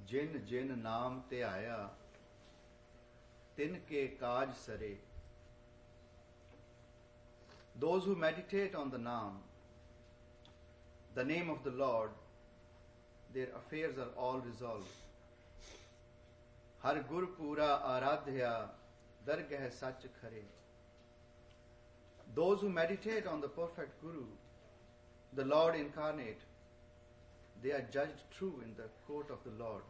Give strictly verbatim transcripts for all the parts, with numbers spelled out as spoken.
जिन जिन नाम ते आया tin ke kaaj sare. Those who meditate on the Naam, the name of the Lord, their affairs are all resolved. Har gur pura aradhya dargah sach khare. Those who meditate on the perfect Guru, the Lord incarnate, they are judged true in the court of the Lord.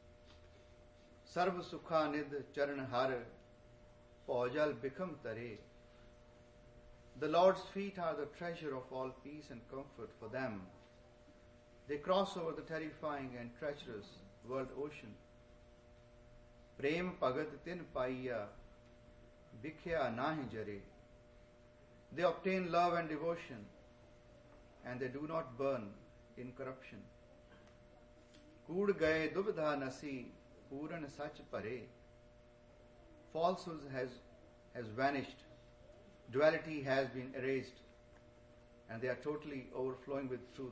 Sarv sukha nid charan har paujal bikham tare. The Lord's feet are the treasure of all peace and comfort for them. They cross over the terrifying and treacherous world ocean. Prem pagat tin paiya bikhya nahi jare. They obtain love and devotion, and they do not burn in corruption. Kood gaye dubdha nasi puran sach pare. Falsehood has, has vanished. Duality has been erased, and they are totally overflowing with truth.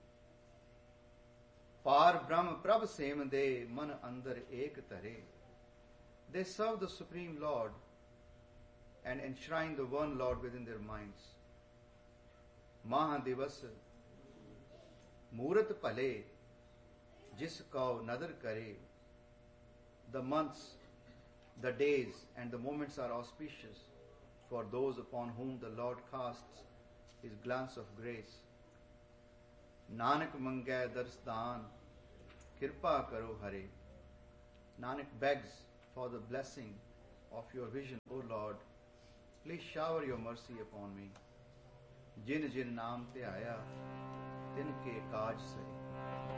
Par Brahm Prabh Sem de man andar ek tare. They serve the Supreme Lord and enshrine the one Lord within their minds. Maha Divas Murat Pale Jis Kau Nadar Kare. The months, the days, and the moments are auspicious for those upon whom the Lord casts his glance of grace. Nanak mangay darsdan, kirpa karo hare. Nanak begs for the blessing of your vision, O Lord. Please shower your mercy upon me. Jin jin naam te aaya, tin ke kaaj sare.